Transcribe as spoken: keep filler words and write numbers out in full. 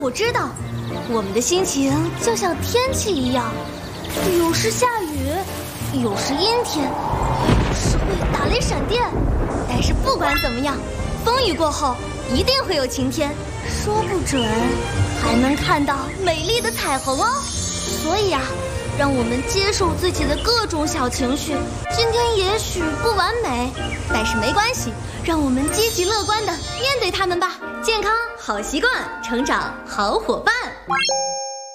我知道，我们的心情就像天气一样，有时下雨，有时阴天，有时会打雷闪电。但是不管怎么样，风雨过后一定会有晴天，说不准还能看到美丽的彩虹哦。所以啊，让我们接受自己的各种小情绪。今天也许不完美，但是没关系，让我们积极乐观地面对它们吧。健康好习惯，成长好伙伴。